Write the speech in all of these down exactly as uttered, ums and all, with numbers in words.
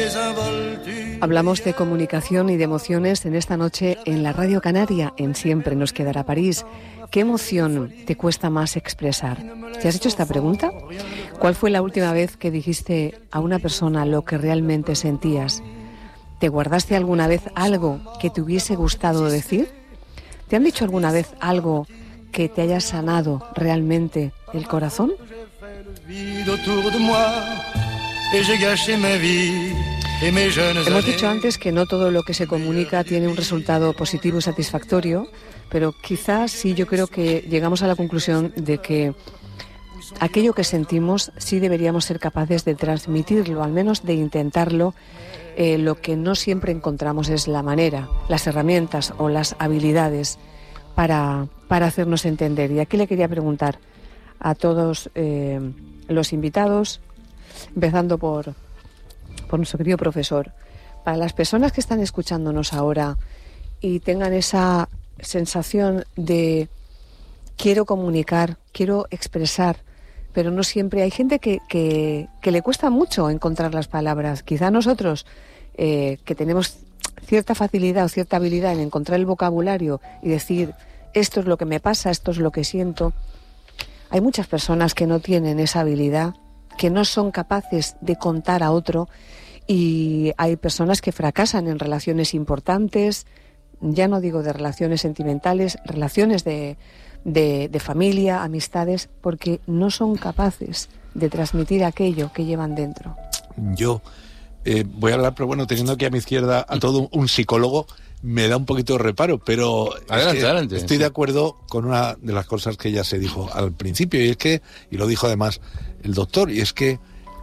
Hablamos de comunicación y de emociones en esta noche en la Radio Canaria, en Siempre nos quedará París. ¿Qué emoción te cuesta más expresar? ¿Te has hecho esta pregunta? ¿Cuál fue la última vez que dijiste a una persona lo que realmente sentías? ¿Te guardaste alguna vez algo que te hubiese gustado decir? ¿Te han dicho alguna vez algo que te haya sanado realmente el corazón? Hemos dicho antes que no todo lo que se comunica tiene un resultado positivo y satisfactorio, pero quizás sí, yo creo que llegamos a la conclusión de que aquello que sentimos sí deberíamos ser capaces de transmitirlo, al menos de intentarlo. Eh, lo que no siempre encontramos es la manera, las herramientas o las habilidades para, para hacernos entender. Y aquí le quería preguntar a todos eh, los invitados, empezando por... por nuestro querido profesor, para las personas que están escuchándonos ahora y tengan esa sensación de quiero comunicar, quiero expresar, pero no siempre, hay gente que, que, que le cuesta mucho encontrar las palabras. Quizá nosotros, eh, que tenemos cierta facilidad o cierta habilidad en encontrar el vocabulario y decir esto es lo que me pasa, esto es lo que siento, hay muchas personas que no tienen esa habilidad, que no son capaces de contar a otro, y hay personas que fracasan en relaciones importantes, ya no digo de relaciones sentimentales, relaciones de, de, de familia, amistades, porque no son capaces de transmitir aquello que llevan dentro. Yo eh, voy a hablar, pero bueno, teniendo aquí a mi izquierda a todo un psicólogo, me da un poquito de reparo, pero adelante, es que adelante. Estoy de acuerdo con una de las cosas que ya se dijo al principio, y es que, y lo dijo además el doctor, y es que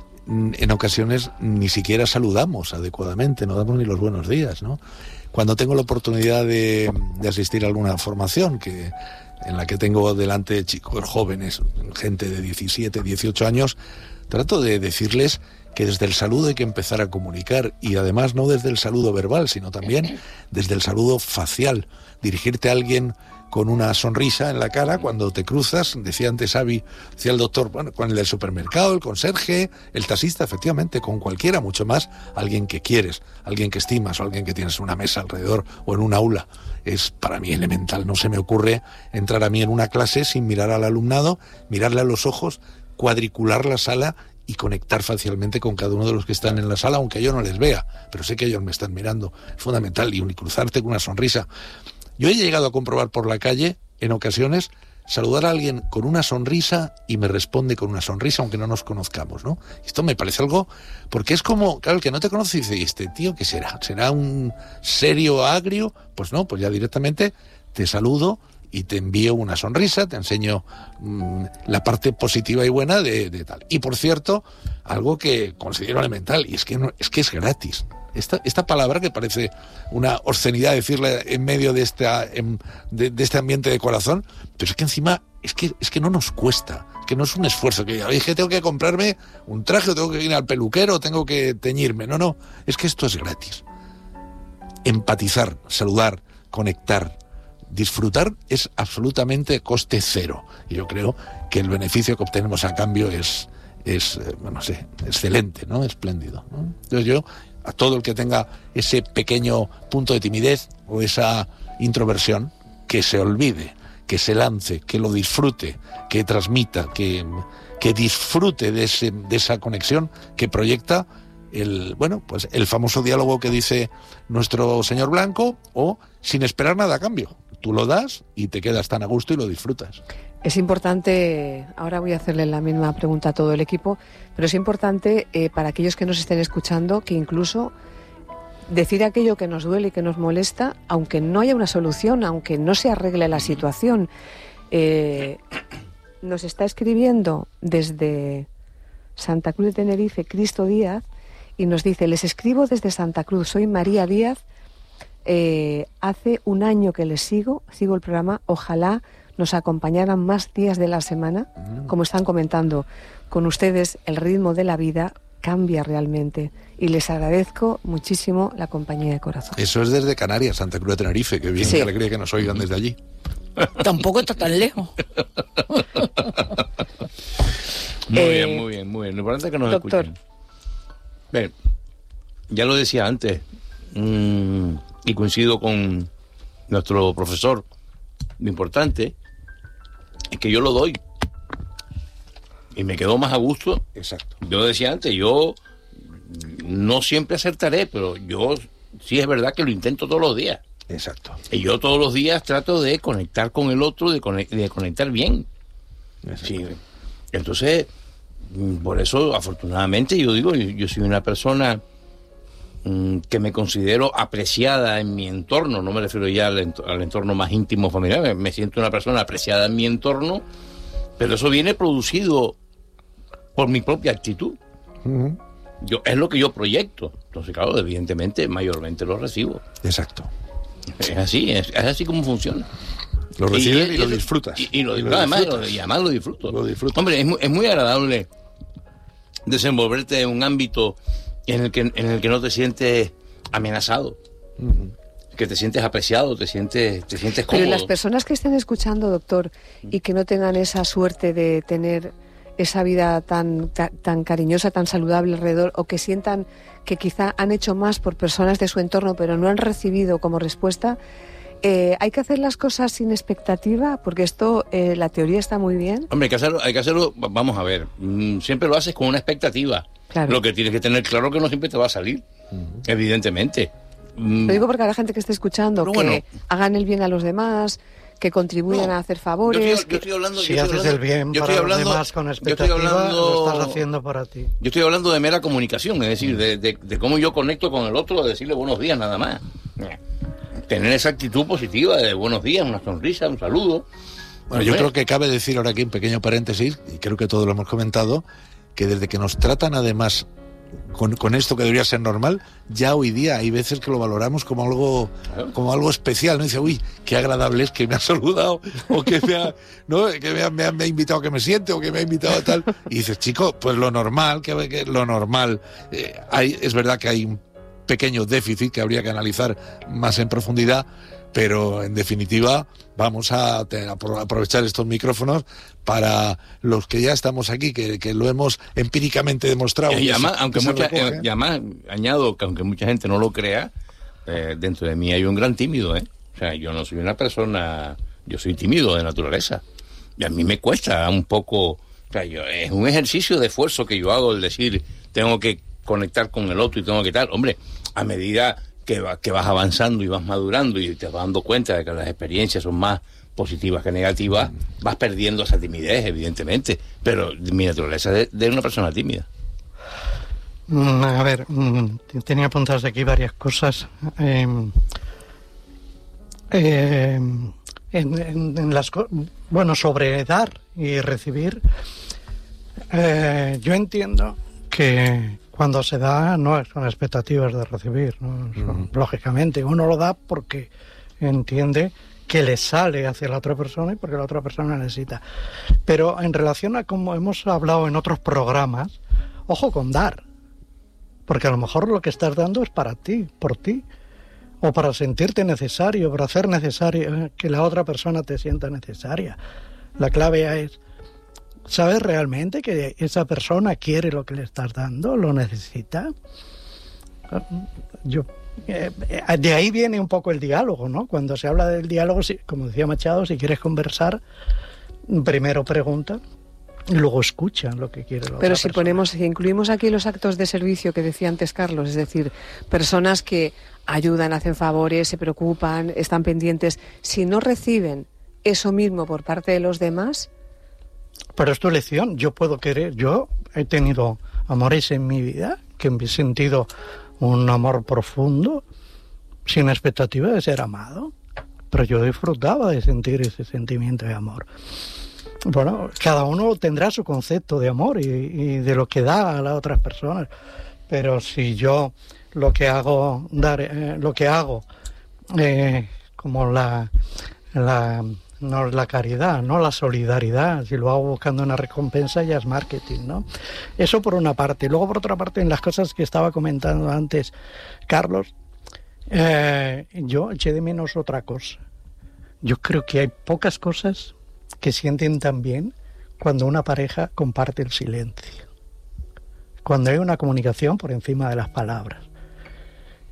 en ocasiones ni siquiera saludamos adecuadamente, no damos ni los buenos días, ¿no? Cuando tengo la oportunidad de, de asistir a alguna formación que en la que tengo delante chicos jóvenes, gente de diecisiete, dieciocho años, trato de decirles que desde el saludo hay que empezar a comunicar, y además no desde el saludo verbal, sino también desde el saludo facial. Dirigirte a alguien con una sonrisa en la cara cuando te cruzas, decía antes Avi, decía el doctor, bueno, con el del supermercado, el conserje, el taxista, efectivamente, con cualquiera, mucho más alguien que quieres, alguien que estimas o alguien que tienes una mesa alrededor o en un aula. Es para mí elemental, no se me ocurre entrar a mí en una clase sin mirar al alumnado, mirarle a los ojos, cuadricular la sala y conectar facialmente con cada uno de los que están en la sala, aunque yo no les vea, pero sé que ellos me están mirando. Es fundamental, y cruzarte con una sonrisa. Yo he llegado a comprobar por la calle, en ocasiones, saludar a alguien con una sonrisa y me responde con una sonrisa, aunque no nos conozcamos, ¿no? Esto me parece algo, porque es como, claro, el que no te conoce dice, ¿y este tío qué será? ¿Será un serio agrio? Pues no, pues ya directamente te saludo y te envío una sonrisa, te enseño mmm, la parte positiva y buena de, de tal. Y por cierto, algo que considero elemental, y es que, no, es, que es gratis. Esta, esta palabra que parece una obscenidad decirla en medio de, esta, en, de, de este ambiente de corazón, pero es que encima es que, es que no nos cuesta, que no es un esfuerzo, que es que tengo que comprarme un traje, o tengo que ir al peluquero, o tengo que teñirme. No, no, es que esto es gratis. Empatizar, saludar, conectar, disfrutar es absolutamente coste cero. Y yo creo que el beneficio que obtenemos a cambio es, es bueno, no sé, excelente, ¿no? Espléndido, ¿no? Entonces yo, a todo el que tenga ese pequeño punto de timidez o esa introversión, que se olvide, que se lance, que lo disfrute, que transmita, que, que disfrute de, ese, de esa conexión que proyecta el, bueno, pues el famoso diálogo que dice nuestro señor Blanco, o sin esperar nada a cambio. Tú lo das y te quedas tan a gusto y lo disfrutas. Es importante, ahora voy a hacerle la misma pregunta a todo el equipo, pero es importante eh, para aquellos que nos estén escuchando que incluso decir aquello que nos duele y que nos molesta, aunque no haya una solución, aunque no se arregle la situación. Eh, nos está escribiendo desde Santa Cruz de Tenerife Cristo Díaz y nos dice: les escribo desde Santa Cruz, soy María Díaz, eh, hace un año que les sigo, sigo el programa, ojalá nos acompañaran más días de la semana. Como están comentando con ustedes, el ritmo de la vida cambia realmente y les agradezco muchísimo la compañía de corazón. Eso es desde Canarias, Santa Cruz de Tenerife, que bien, sí. Qué alegría que nos oigan desde allí. Tampoco está tan lejos. Muy Eh, bien, muy bien, muy bien. Lo importante es que nos doctor. escuchen. Bien, ya lo decía antes, mmm, y coincido con nuestro profesor, lo importante es que yo lo doy. Y me quedo más a gusto. Exacto. Yo decía antes, yo no siempre acertaré, pero yo sí es verdad que lo intento todos los días. Exacto. Y yo todos los días trato de conectar con el otro, de, conect- de conectar bien. Sí. Entonces, por eso, afortunadamente, yo digo, yo, yo soy una persona mmm, que me considero apreciada en mi entorno. No me refiero ya al, ent- al entorno más íntimo familiar. Me, me siento una persona apreciada en mi entorno, pero eso viene producido por mi propia actitud. Uh-huh. Yo, es lo que yo proyecto. Entonces, claro, evidentemente, mayormente lo recibo. Exacto. Es así, es, es así como funciona. Lo recibes y, y, y lo eso, disfrutas. Y, y, lo, y lo además, disfrutas. Y además lo disfruto. Lo disfruto. Hombre, es muy, es muy agradable desenvolverte en un ámbito en el que, en el que no te sientes amenazado. Uh-huh. Que te sientes apreciado, te sientes, te sientes cómodo. Pero las personas que estén escuchando, doctor, y que no tengan esa suerte de tener esa vida tan, tan, tan cariñosa, tan saludable alrededor, o que sientan que quizá han hecho más por personas de su entorno, pero no han recibido como respuesta, eh, ¿hay que hacer las cosas sin expectativa? Porque esto, eh, la teoría está muy bien. Hombre, hay que hacerlo, hay que hacerlo, vamos a ver, mmm, siempre lo haces con una expectativa. Claro. Lo que tienes que tener claro que no siempre te va a salir, uh-huh. evidentemente. Lo digo porque a la gente que esté escuchando, pero que bueno, hagan el bien a los demás, que contribuyan no, a hacer favores. Yo estoy, que... yo estoy hablando, si yo haces estoy hablando, el bien yo para estoy hablando, los demás con expectativa, hablando, lo estás haciendo para ti. Yo estoy hablando de mera comunicación, es decir, de, de, de cómo yo conecto con el otro, de decirle buenos días nada más. Tener esa actitud positiva de buenos días, una sonrisa, un saludo. Bueno, yo creo que cabe decir ahora aquí un pequeño paréntesis, y creo que todos lo hemos comentado, que desde que nos tratan además Con, con esto que debería ser normal, ya hoy día hay veces que lo valoramos como algo como algo especial, ¿no? Dice, uy, qué agradable es que me ha saludado, o que me ha, ¿no? que me ha, me ha, me ha invitado a que me siente, o que me ha invitado a tal. Y dices, chico, pues lo normal, que, que lo normal. Eh, hay, es verdad que hay un pequeño déficit que habría que analizar más en profundidad, pero en definitiva vamos a, a aprovechar estos micrófonos para los que ya estamos aquí, que, que lo hemos empíricamente demostrado. Y, y además, se, aunque mucha, eh, y además añado que aunque mucha gente no lo crea, eh, dentro de mí hay un gran tímido, ¿eh? O sea, yo no soy una persona, yo soy tímido de naturaleza. Y a mí me cuesta un poco, o sea, yo, es un ejercicio de esfuerzo que yo hago el decir, tengo que conectar con el otro y tengo que tal. Hombre, a medida que, va, que vas avanzando y vas madurando y te vas dando cuenta de que las experiencias son más positivas que negativas, vas perdiendo esa timidez, evidentemente. Pero mi naturaleza es de, de una persona tímida. Mm, a ver, mm, tenía apuntadas aquí varias cosas. Eh, eh, en, en, en las bueno, sobre dar y recibir, eh, yo entiendo que cuando se da no es con expectativas de recibir, ¿no? Uh-huh. Lógicamente, uno lo da porque entiende que le sale hacia la otra persona y porque la otra persona necesita. Pero en relación a como hemos hablado en otros programas, ojo con dar, porque a lo mejor lo que estás dando es para ti, por ti, o para sentirte necesario, para hacer necesario que la otra persona te sienta necesaria. La clave es saber realmente que esa persona quiere lo que le estás dando, lo necesita. Yo eh, de ahí viene un poco el diálogo, ¿no? Cuando se habla del diálogo, si, como decía Machado, si quieres conversar, primero pregunta y luego escucha lo que quiere la Pero otra si persona. ponemos, si incluimos aquí los actos de servicio que decía antes Carlos, es decir, personas que ayudan, hacen favores, se preocupan, están pendientes, si no reciben eso mismo por parte de los demás. Pero es tu elección. Yo puedo querer, yo he tenido amores en mi vida que he sentido un amor profundo sin expectativa de ser amado, pero yo disfrutaba de sentir ese sentimiento de amor. Bueno, cada uno tendrá su concepto de amor y, y de lo que da a las otras personas, pero si yo lo que hago dar eh, lo que hago eh, como la la no la caridad, no la solidaridad, si lo hago buscando una recompensa ya es marketing, ¿no? Eso por una parte. Luego por otra parte, en las cosas que estaba comentando antes Carlos, eh, yo eché de menos otra cosa. Yo creo que hay pocas cosas que sienten tan bien cuando una pareja comparte el silencio, cuando hay una comunicación por encima de las palabras.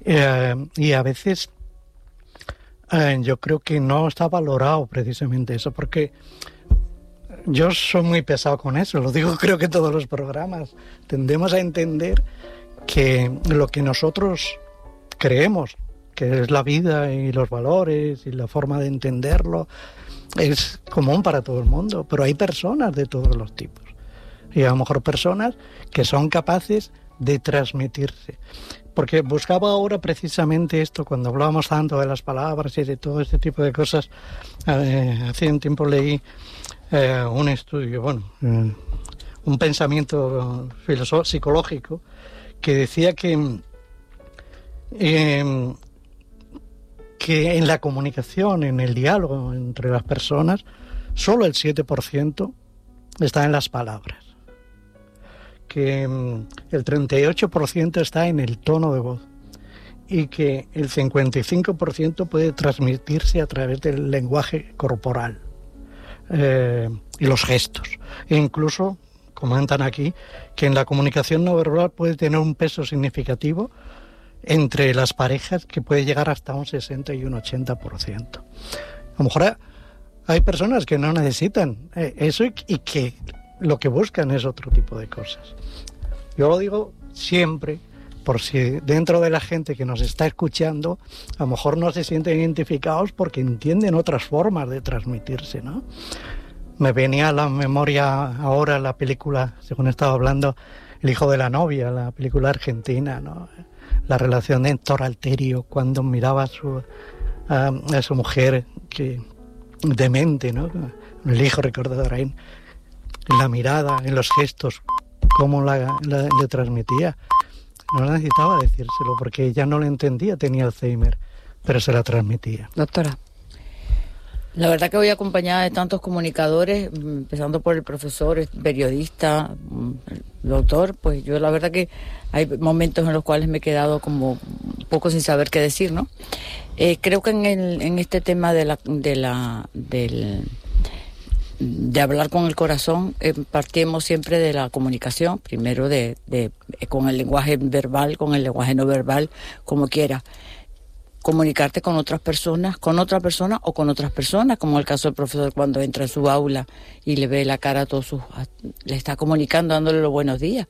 Eh, y a veces eh, yo creo que no está valorado precisamente eso, porque yo soy muy pesado con eso, lo digo creo que todos los programas. Tendemos a entender que lo que nosotros creemos que es la vida y los valores y la forma de entenderlo es común para todo el mundo, pero hay personas de todos los tipos y a lo mejor personas que son capaces de transmitirse. Porque buscaba ahora precisamente esto, cuando hablábamos tanto de las palabras y de todo este tipo de cosas. Eh, hace un tiempo leí eh, un estudio, bueno, eh, un pensamiento filosófico, psicológico, que decía que, eh, que en la comunicación, en el diálogo entre las personas, solo el siete por ciento está en las palabras. Que el treinta y ocho por ciento está en el tono de voz y que el cincuenta y cinco por ciento puede transmitirse a través del lenguaje corporal eh, y los gestos. E incluso, comentan aquí, que en la comunicación no verbal puede tener un peso significativo entre las parejas que puede llegar hasta un sesenta y un ochenta por ciento. A lo mejor hay personas que no necesitan eso y que lo que buscan es otro tipo de cosas. Yo lo digo siempre, por si dentro de la gente que nos está escuchando, a lo mejor no se sienten identificados porque entienden otras formas de transmitirse, ¿no? Me venía a la memoria ahora la película, según estaba hablando, El hijo de la novia, la película argentina, ¿no? La relación de Héctor Alterio cuando miraba a su, a, a su mujer que demente, ¿no? El hijo recordador ahí. En la mirada, en los gestos, cómo la, la, le transmitía. No necesitaba decírselo porque ella no lo entendía, tenía Alzheimer, pero se la transmitía. Doctora. La verdad que voy acompañada de tantos comunicadores, empezando por el profesor, el periodista, el doctor, pues yo la verdad que hay momentos en los cuales me he quedado como un poco sin saber qué decir, ¿no? Eh, creo que en, el, en este tema de la, de la, del... de hablar con el corazón, eh, partimos siempre de la comunicación, primero de, de eh, con el lenguaje verbal, con el lenguaje no verbal, como quiera. Comunicarte con otras personas, con otra persona o con otras personas, como el caso del profesor cuando entra en su aula y le ve la cara a todos sus... le está comunicando, dándole los buenos días.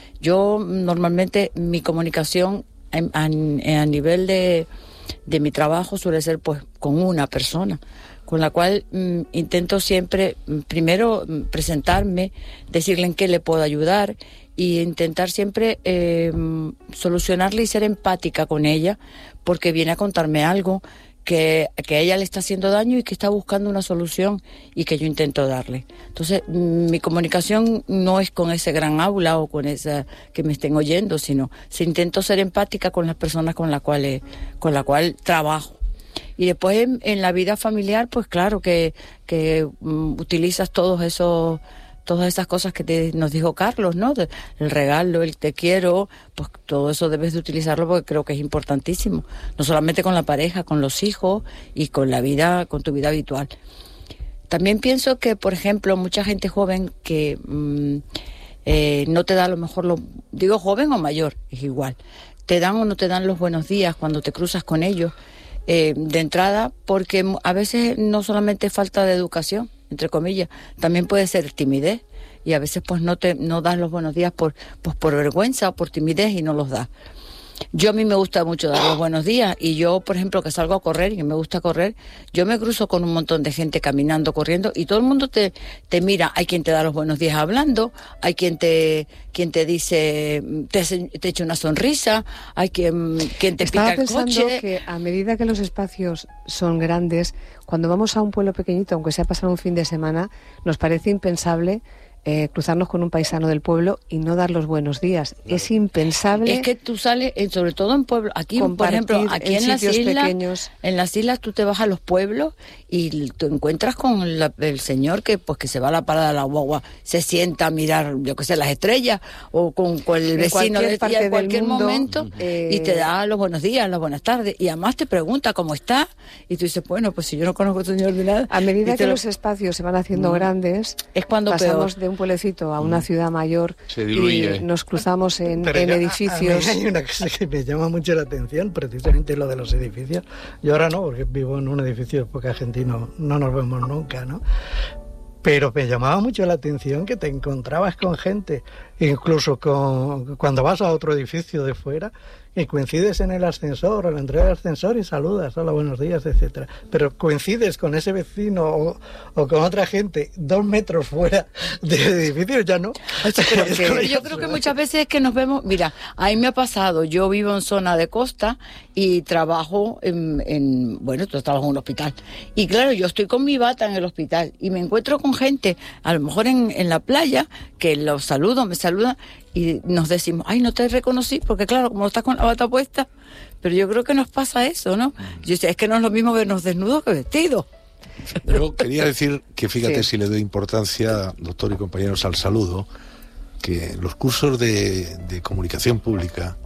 Yo normalmente mi comunicación a, a, a nivel de, de mi trabajo suele ser pues con una persona, con la cual mm, intento siempre, primero, presentarme, decirle en qué le puedo ayudar y intentar siempre eh, solucionarle y ser empática con ella, porque viene a contarme algo que, que a ella le está haciendo daño y que está buscando una solución y que yo intento darle. Entonces, mi comunicación no es con ese gran aula o con esa que me estén oyendo, sino si intento ser empática con las personas con las cuales, con la cual trabajo. Y después en, en la vida familiar, pues claro que, que um, utilizas todos esos, todas esas cosas que te, nos dijo Carlos, ¿no? De, el regalo, el te quiero, pues todo eso debes de utilizarlo porque creo que es importantísimo. No solamente con la pareja, con los hijos y con la vida, con tu vida habitual. También pienso que, por ejemplo, mucha gente joven que um, eh, no te da a lo mejor, lo, digo joven o mayor, es igual, te dan o no te dan los buenos días cuando te cruzas con ellos. Eh, de entrada, porque a veces no solamente falta de educación, entre comillas, también puede ser timidez y a veces pues no te no das los buenos días por pues por vergüenza o por timidez y no los das. Yo a mí me gusta mucho dar los buenos días y yo, por ejemplo, que salgo a correr y que me gusta correr, yo me cruzo con un montón de gente caminando, corriendo y todo el mundo te, te mira. Hay quien te da los buenos días hablando, hay quien te quien te dice, te, te echa una sonrisa, hay quien, quien te Estaba pica el coche. pensando que a medida que los espacios son grandes, cuando vamos a un pueblo pequeñito, aunque sea pasar un fin de semana, nos parece impensable Eh, cruzarnos con un paisano del pueblo y no dar los buenos días. Es impensable. Es que tú sales, sobre todo en pueblos, aquí por ejemplo, aquí en, en las islas, pequeños. En las islas tú te vas a los pueblos y te encuentras con la, el señor que pues que se va a la parada de la guagua, se sienta a mirar, yo qué sé, las estrellas, o con, con el vecino de día en cualquier mundo, momento, eh... y te da los buenos días, las buenas tardes, y además te pregunta cómo está, y tú dices, bueno, pues si yo no conozco a tu señor de nada. A medida que lo... los espacios se van haciendo mm. grandes, es cuando pasamos peor. de un un pueblecito a una ciudad mayor y nos cruzamos en, en yo, edificios. A, a mí hay una cosa que me llama mucho la atención, precisamente lo de los edificios. Yo ahora no, porque vivo en un edificio, porque argentino no nos vemos nunca, ¿no? Pero me llamaba mucho la atención que te encontrabas con gente, incluso con, cuando vas a otro edificio de fuera, y coincides en el ascensor, o en la entrada del ascensor y saludas, hola, buenos días, etcétera. Pero coincides con ese vecino o, o con otra gente dos metros fuera del edificio, ya no. Pero yo creo que muchas veces es que nos vemos, mira, a mí me ha pasado, yo vivo en zona de costa y trabajo en, en bueno, yo trabajo en un hospital. Y claro, yo estoy con mi bata en el hospital y me encuentro con gente, a lo mejor en, en la playa, que los saludo, me saludan, y nos decimos, ay, no te reconocí, porque claro, como estás con la bata puesta, pero yo creo que nos pasa eso, ¿no? Yo decía, es que no es lo mismo vernos desnudos que vestidos. Yo quería decir que fíjate Sí. si le doy importancia, doctor y compañeros, al saludo, que los cursos de, de comunicación pública,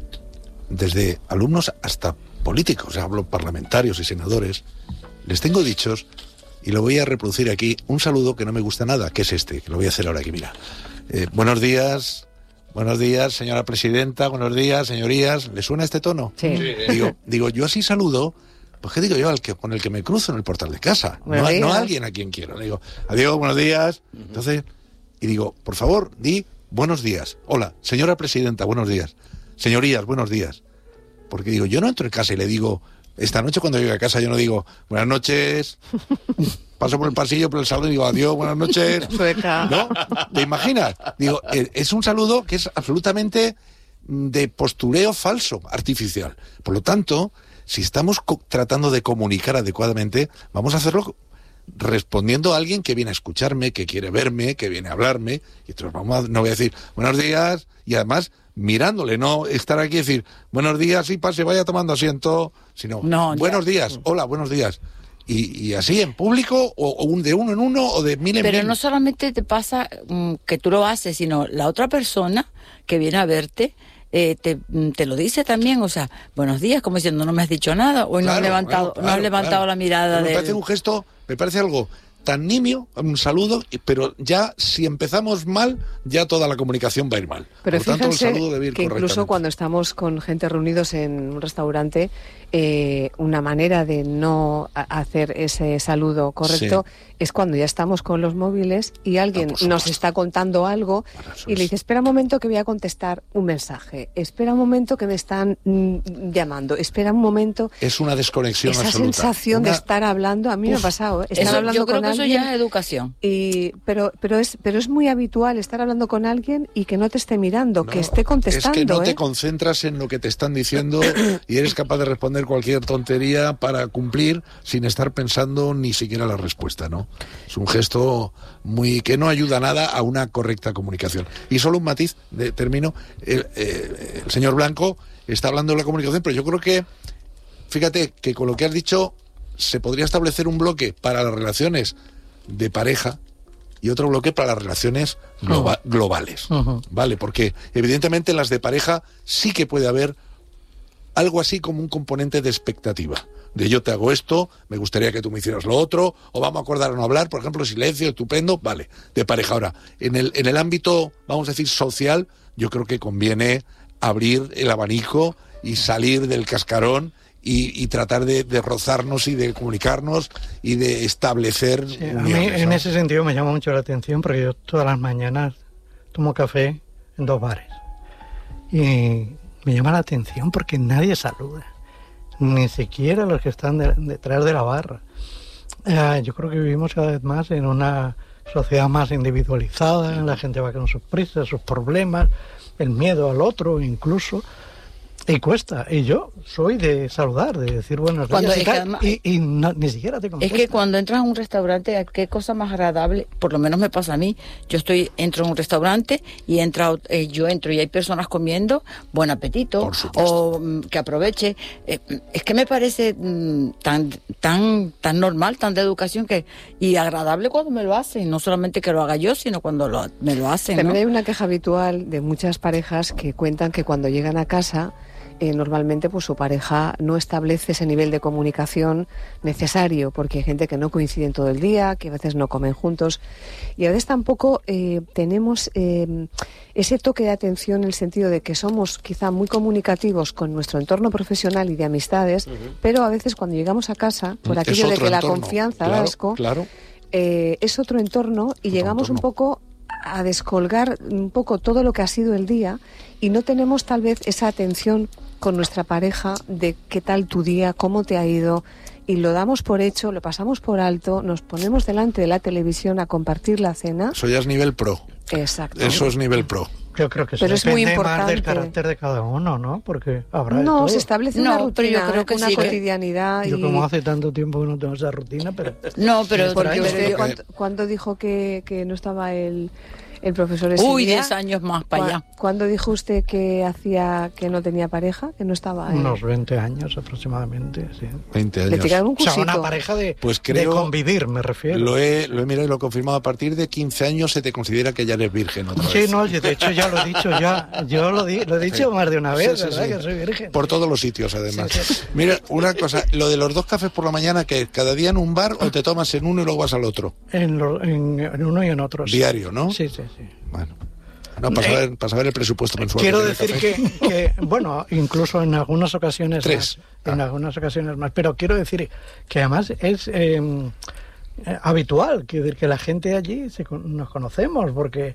desde alumnos hasta políticos, hablo parlamentarios y senadores, les tengo dichos, y lo voy a reproducir aquí, un saludo que no me gusta nada, que es este, que lo voy a hacer ahora aquí, mira. Eh, buenos días... Buenos días, señora presidenta, buenos días, señorías. ¿Le suena este tono? Sí. Digo, digo, yo así saludo, pues ¿qué digo yo? Al que, con el que me cruzo en el portal de casa. No, Buenos no a días. alguien a quien quiero. Le digo, adiós, buenos días. Entonces, y digo, por favor, di buenos días. Hola, señora presidenta, buenos días. Señorías, buenos días. Porque digo, yo no entro en casa y le digo, esta noche cuando llego a casa yo no digo, buenas noches... Paso por el pasillo, por el salón y digo, adiós, buenas noches. Sueca. ¿No? ¿Te imaginas? Digo, eh, es un saludo que es absolutamente de postureo falso, artificial. Por lo tanto, si estamos co- tratando de comunicar adecuadamente, vamos a hacerlo respondiendo a alguien que viene a escucharme, que quiere verme, que viene a hablarme. Y entonces vamos a, no voy a decir, buenos días, y además mirándole, no estar aquí y decir, buenos días, sí, pase, vaya tomando asiento, sino, No, buenos ya. días, hola, buenos días. Y, y así en público, o, o un de uno en uno, o de mil en Pero mil. no solamente te pasa mm, que tú lo haces, sino la otra persona que viene a verte eh, te, mm, te lo dice también, o sea, buenos días, como diciendo, no me has dicho nada, hoy no has Claro, levantado, claro, no has claro, levantado claro. la mirada Pero me de parece un gesto, me parece algo tan nimio, un saludo, y- pero ya si empezamos mal, ya toda la comunicación va a ir mal. Pero Por tanto, el fíjense saludo debe ir que incluso correctamente. cuando estamos con gente reunidos en un restaurante, eh, una manera de no a- hacer ese saludo correcto es cuando ya estamos con los móviles y alguien Ah, por nos supuesto. está contando algo Bueno, eso y le es. dice, espera un momento que voy a contestar un mensaje, espera un momento que me están mm, llamando, espera un momento. Es una desconexión Esa absoluta. sensación de Una- estar hablando, a mí me ha Uf. pasado, ¿eh? estar Eso, hablando yo creo con que eso alguien. ya es educación. Y, pero, pero, es, pero es muy habitual estar hablando con alguien y que no te esté mirando, No, que esté contestando. Es que no ¿eh? te concentras en lo que te están diciendo y eres capaz de responder cualquier tontería para cumplir sin estar pensando ni siquiera la respuesta, ¿no? Es un gesto muy que no ayuda nada a una correcta comunicación. Y solo un matiz, de, termino, el, eh, el señor Blanco está hablando de la comunicación, pero yo creo que, fíjate, que con lo que has dicho se podría establecer un bloque para las relaciones de pareja y otro bloque para las relaciones globa- globales, Ujú. ¿vale? Porque evidentemente en las de pareja sí que puede haber algo así como un componente de expectativa. De yo te hago esto, me gustaría que tú me hicieras lo otro, o vamos a acordar a no hablar, por ejemplo, silencio, estupendo, vale, de pareja. Ahora, en el, en el ámbito, vamos a decir, social, yo creo que conviene abrir el abanico y salir del cascarón y, y tratar de, de rozarnos y de comunicarnos y de establecer Sí, a mí uniones, en ¿no? ese sentido me llama mucho la atención porque yo todas las mañanas tomo café en dos bares y me llama la atención porque nadie saluda, ni siquiera los que están de- detrás de la barra. Eh, yo creo que vivimos cada vez más en una sociedad más individualizada, la gente va con sus prisas, sus problemas, el miedo al otro incluso. Y cuesta. Y yo soy de saludar, de decir buenos Cuando días y, es que tal, además- y, y no- ni siquiera te Es contesta. que cuando entras a un restaurante, qué cosa más agradable, por lo menos me pasa a mí. Yo estoy entro en un restaurante y entra, eh, yo entro y hay personas comiendo, buen apetito, Por supuesto. o mm, que aproveche. Eh, es que me parece mm, tan tan tan normal, tan de educación que y agradable cuando me lo hacen, no solamente que lo haga yo, sino cuando lo, me lo hacen. También ¿no? hay una queja habitual de muchas parejas que cuentan que cuando llegan a casa eh, normalmente pues su pareja no establece ese nivel de comunicación necesario, porque hay gente que no coincide en todo el día, que a veces no comen juntos, y a veces tampoco eh, tenemos eh, ese toque de atención en el sentido de que somos quizá muy comunicativos con nuestro entorno profesional y de amistades, uh-huh. pero a veces cuando llegamos a casa, por aquello de que entorno. La confianza claro, da asco, claro. eh, es otro entorno y otro llegamos entorno. un poco a descolgar un poco todo lo que ha sido el día y no tenemos tal vez esa atención con nuestra pareja de qué tal tu día, cómo te ha ido, y lo damos por hecho, lo pasamos por alto, nos ponemos delante de la televisión a compartir la cena. Eso ya es nivel pro. Exacto. Eso es nivel pro. Yo creo que pero eso es muy depende importante. más del carácter de cada uno, ¿no? Porque habrá No, de todo. se establece no, una rutina, pero yo creo que una sí, cotidianidad. Yo y... como hace tanto tiempo que no tengo esa rutina, pero... No, pero... Porque usted, yo... ¿cuándo, ¿cuándo dijo que, que no estaba el... el profesor ese Uy, día? diez años más para allá. ¿Cuándo dijo usted que hacía que no tenía pareja, que no estaba? En... Unos veinte años aproximadamente, sí. veinte años. ¿Le tiraron un O sea, cursito? una pareja de, pues creo, de convivir, me refiero. Lo he, lo he mirado y lo he confirmado. A partir de quince años se te considera que ya eres virgen otra Sí, vez. no, de hecho ya lo he dicho, ya, yo lo, di, lo he dicho sí. más de una vez, sí, sí, ¿verdad? Sí. Que soy virgen. Por todos los sitios, además. Sí, sí. Mira, una cosa, lo de los dos cafés por la mañana, que cada día en un bar o te tomas en uno y luego vas al otro. En, lo, en, en uno y en otro. Diario, ¿no? Sí, sí, sí. Bueno. No, para saber, para saber el presupuesto mensual. Quiero decir que, que, bueno, incluso en algunas ocasiones Tres. más, en ah. algunas ocasiones más, pero quiero decir que además es eh, eh, habitual, quiero decir que la gente allí se, nos conocemos, porque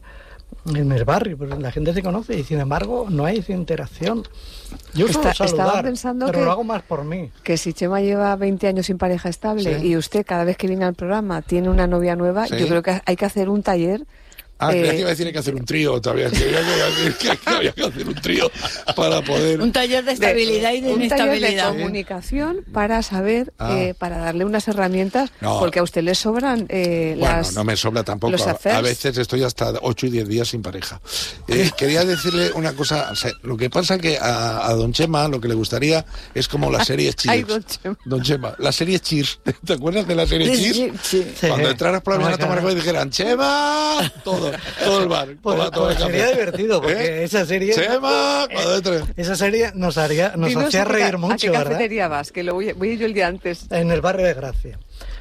en el barrio pues la gente se conoce y sin embargo no hay esa interacción. Yo Está, suelo saludar, estaba pensando pero que, lo hago más por mí. Que si Chema lleva veinte años sin pareja estable sí. y usted cada vez que viene al programa tiene una novia nueva, sí. yo creo que hay que hacer un taller. Ah, eh, creía que iba a decir que hay que hacer un trío todavía. Creía que había que hacer un trío para poder... Un taller de estabilidad de, y de un inestabilidad. Un taller de comunicación para saber, ah. eh, para darle unas herramientas, no. porque a usted le sobran eh, bueno, las... no me sobra tampoco. A veces estoy hasta ocho y diez días sin pareja. Eh, quería decirle una cosa. O sea, lo que pasa que a, a don Chema lo que le gustaría es como la serie Cheers. Ay, don Chema. Don Chema, la serie Cheers. ¿Te acuerdas de la serie Cheers? Sí, sí. Cuando entraras por la mañana a tomar algo y dijeran ¡Chema! Todo, todo el bar. Pues, toda, toda pues sería divertido, porque ¿Eh? esa serie... ¡Chema! Eh, esa serie nos haría nos Dinos hacía reír a, mucho, ¿a qué ¿verdad? cafetería vas? Que lo voy, voy yo el día antes. En el barrio de Gracia,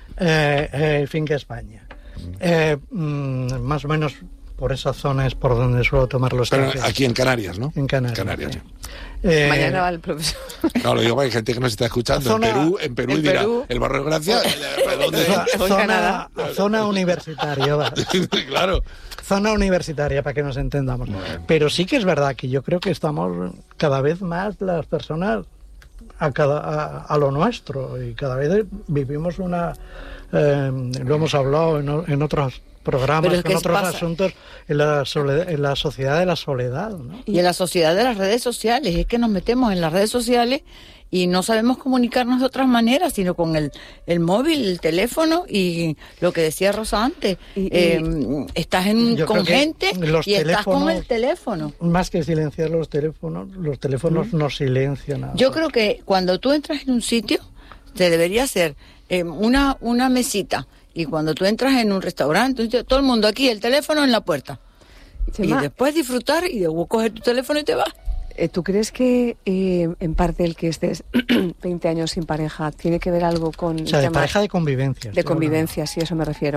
eh, eh, Finca España. Eh, mm, más o menos por esas zonas por donde suelo tomar los Pero cafés. aquí en Canarias, ¿no? En Canarias. Canarias. Sí. Eh, Mañana va el profesor. No, lo digo, hay gente que nos está escuchando zona, en Perú, en Perú, en dirá, Perú, el barrio de Gracia, ¿dónde? Zona, zona universitaria, va. Claro. Zona universitaria, para que nos entendamos. Bueno. Pero sí que es verdad que yo creo que estamos cada vez más las personas a, cada, a, a lo nuestro y cada vez vivimos una... Eh, lo hemos hablado en, en otros programas, en otros pasa? asuntos, en la, soledad, en la sociedad de la soledad, ¿no? Y en la sociedad de las redes sociales, es que nos metemos en las redes sociales y no sabemos comunicarnos de otras maneras, sino con el, el móvil, el teléfono y lo que decía Rosa antes, y, eh, y estás en, con gente y estás con el teléfono. Más que silenciar los teléfonos, los teléfonos ¿Mm? no silencian nada. Yo creo que cuando tú entras en un sitio, te debería hacer eh, una, una mesita. Y cuando tú entras en un restaurante, todo el mundo aquí, el teléfono en la puerta. Chema, y después disfrutar y luego coger tu teléfono y te vas. ¿Tú crees que eh, en parte el que estés veinte años sin pareja tiene que ver algo con... O sea, de pareja de convivencia. De convivencia, sí, eso me refiero.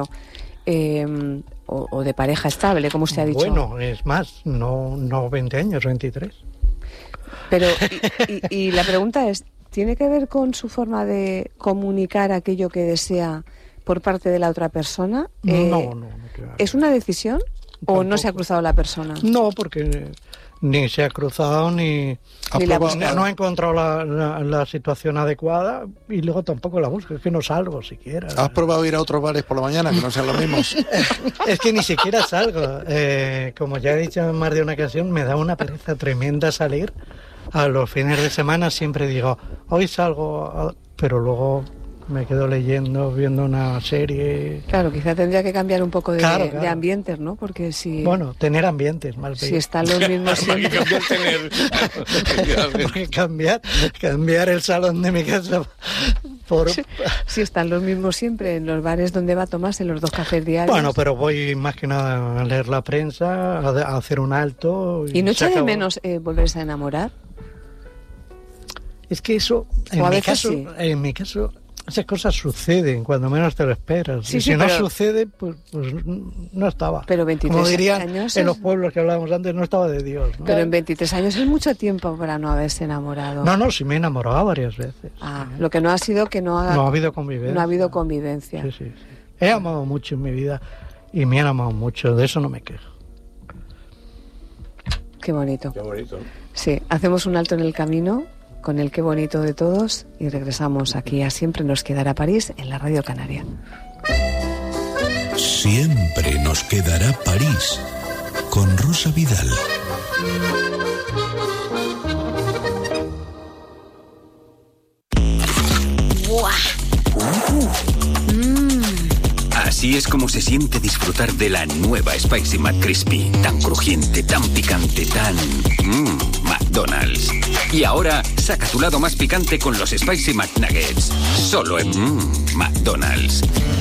Eh, o, o de pareja estable, como usted ha dicho. Bueno, es más, no, no veinte años, veintitrés. Pero, y, y, y la pregunta es, ¿tiene que ver con su forma de comunicar aquello que desea por parte de la otra persona? Eh, no, no, no. Claro. ¿Es una decisión Tampoco. o no se ha cruzado la persona? No, porque ni se ha cruzado ni, ni la no, no ha encontrado la, la, la situación adecuada y luego tampoco la busco, es que no salgo siquiera. ¿Has probado ir a otros bares por la mañana que no sean los mismos? Es que ni siquiera salgo. Eh, como ya he dicho en más de una ocasión, me da una pereza tremenda salir. A los fines de semana siempre digo, hoy salgo, pero luego me quedo leyendo, viendo una serie. Claro, quizá tendría que cambiar un poco de, claro, claro. de ambientes, ¿no? Porque si... Bueno, tener ambientes, más bien. Si están los mismos siempre... Porque cambiar, cambiar el salón de mi casa por... Si están los mismos siempre en los bares donde va a tomarse los dos cafés diarios. Bueno, pero voy más que nada a leer la prensa, a, a hacer un alto... ¿Y, ¿Y no echa de menos eh, volverse a enamorar? Es que eso, en mi caso, sí. en mi caso, esas cosas suceden cuando menos te lo esperas. Sí, y sí, si pero... no sucede, pues, pues no estaba. Pero veintitrés Como dirían años en es... los pueblos que hablábamos antes, no estaba de Dios, ¿no? Pero en veintitrés años es mucho tiempo para no haberse enamorado. No, no, sí me he enamorado varias veces. Ah, ¿eh? Lo que no ha sido que no ha... No ha habido convivencia. No ha habido convivencia. Sí, sí, sí. He amado mucho en mi vida y me han amado mucho, de eso no me quejo. Qué bonito. Qué bonito. Sí, hacemos un alto en el camino con el qué bonito de todos y regresamos aquí a Siempre nos quedará París en la Radio Canaria. Siempre nos quedará París con Rosa Vidal. Así es como se siente disfrutar de la nueva Spicy McCrispy. Tan crujiente, tan picante, tan... Mmm, McDonald's. Y ahora, saca tu lado más picante con los Spicy McNuggets. Solo en mmm, McDonald's.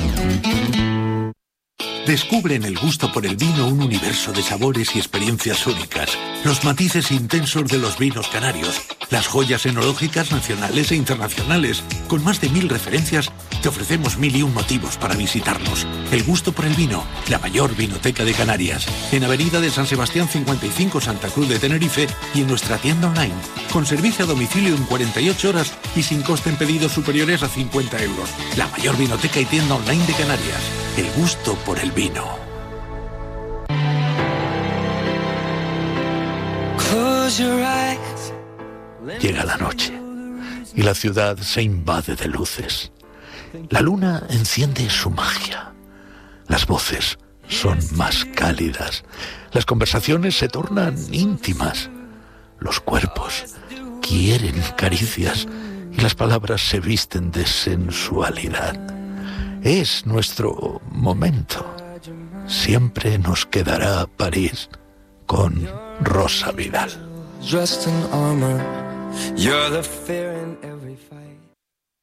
Descubre en el gusto por el vino un universo de sabores y experiencias únicas. Los matices intensos de los vinos canarios. Las joyas enológicas nacionales e internacionales. Con más de mil referencias, te ofrecemos mil y un motivos para visitarnos. El gusto por el vino, la mayor vinoteca de Canarias. En Avenida de San Sebastián cincuenta y cinco, Santa Cruz de Tenerife, y en nuestra tienda online. Con servicio a domicilio en cuarenta y ocho horas y sin coste en pedidos superiores a cincuenta euros. La mayor vinoteca y tienda online de Canarias. El gusto por el vino. Llega la noche y la ciudad se invade de luces. La luna enciende su magia. Las voces son más cálidas. Las conversaciones se tornan íntimas. Los cuerpos quieren caricias y las palabras se visten de sensualidad. Es nuestro momento. Siempre nos quedará París con Rosa Vidal. Dressed in armor, you're the fear in every fight.